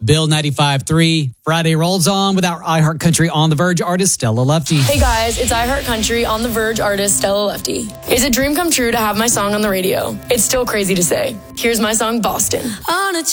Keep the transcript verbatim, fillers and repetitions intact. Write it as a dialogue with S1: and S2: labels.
S1: Bill ninety-five point three. Friday rolls on with our iHeart Country on the Verge artist Stella Lefty.
S2: Hey guys, it's iHeart Country on the Verge artist Stella Lefty. It's a dream come true to have my song on the radio. It's still crazy to say. Here's my song, Boston.
S3: On a